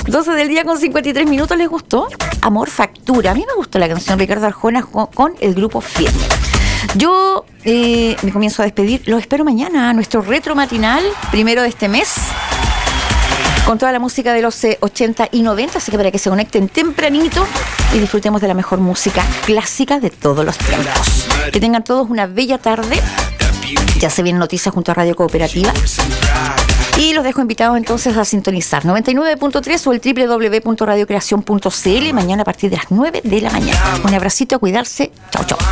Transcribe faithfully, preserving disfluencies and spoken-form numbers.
doce del día con cincuenta y tres minutos. ¿Les gustó? Amor Factura. A mí me gustó la canción Ricardo Arjona con, con el grupo Firme. Yo eh, me comienzo a despedir. Los espero mañana, nuestro retro matinal, primero de este mes, con toda la música de los eh, ochenta y noventa, así que para que se conecten tempranito y disfrutemos de la mejor música clásica de todos los tiempos. Que tengan todos una bella tarde. Ya se vienen noticias junto a Radio Cooperativa. Y los dejo invitados entonces a sintonizar noventa y nueve punto tres o el doble u doble u doble u punto radio creación punto c l mañana a partir de las nueve de la mañana. Un abracito, a cuidarse. Chao, chao.